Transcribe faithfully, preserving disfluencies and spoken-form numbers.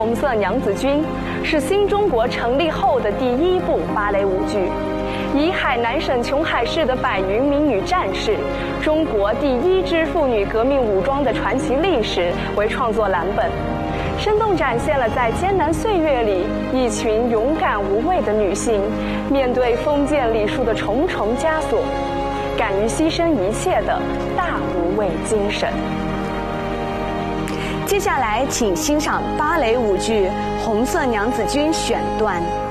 红色娘子军是新中国成立后的第一部芭蕾舞剧，以海南省琼海市的百余名女战士、中国第一支妇女革命武装的传奇历史为创作蓝本，生动展现了在艰难岁月里，一群勇敢无畏的女性面对封建礼数的重重枷锁，敢于牺牲一切的大无畏精神。 接下来，请欣赏芭蕾舞剧《红色娘子军》选段。